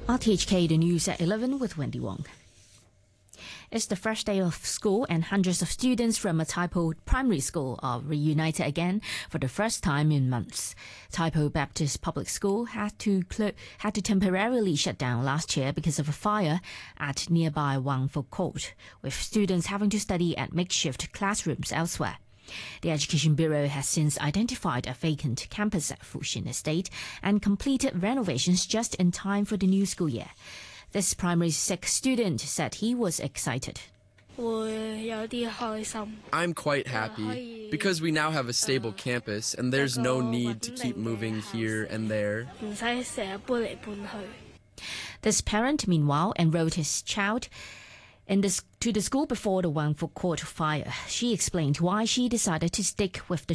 RTHK, the news at 11 with Wendy Wong. It's the first day of school and hundreds of students from a Taipo primary school are reunited again for the first time in months. Taipo Baptist Public School had to temporarily shut down last year because of a fire at nearby Wang Fuk Court, with students having to study at makeshift classrooms elsewhere. The Education Bureau has since identified a vacant campus at Fuxin Estate and completed renovations just in time for the new school year. This primary 6 student said he was excited. I'm quite happy because we now have a stable campus and there's no need to keep moving here and there. This parent, meanwhile, enrolled his child to the school before the Wang Fuk Court fire. She explained why she decided to stick with the